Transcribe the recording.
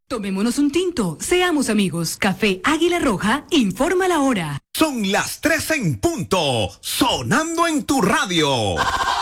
Tomémonos un tinto, seamos amigos. Café Águila Roja, informa la hora. Son las 3 en punto, sonando en tu radio.